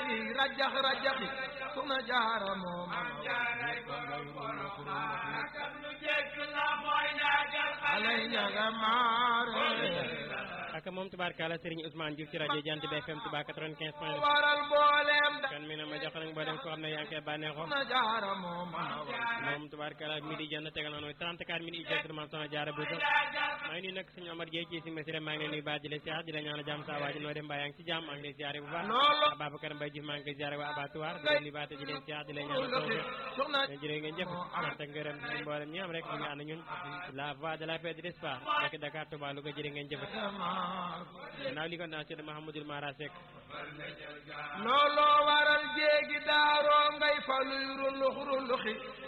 rajax rajaxi suna jaara moom alay njaga maare ak moom tubaarkalla Serigne Ousmane Diouf ci rajo Jant bi FM Touba 95.2 waral booleem da kan mi ne ma jox nag mboolem ko xam ne yaa ngi koy bànneexoo suna jaara moom moom tubaarkalla midi jënd tegal na 34 minutes exactement soxna jaara bu maa ngi nuyu nag suñu Omar Gueye ci si mesire maa ngi leen nuyu baax di la siyaar di la ñaanal jàmm saa waaji noo dem mbaa yaa ngi ci jàmm maa ngi lay siyaare bu baax Babacar Mbaye Diouf maa ngi koy siyaare waa abattoir di leen libaate di leen siyaar di leen ñaanal tawfeex jërë ngeen jëf sant ngërëm mboolem ñi am rek ñu ngi ànd ñun la voix de la paix de l'espoir nekk Dakar Touba Louga jërë ngeen jëf naaw li ko naa ci Mahamadou Mara Seck looloo waral jéegi daaroo ngay faluy rullux rulluxi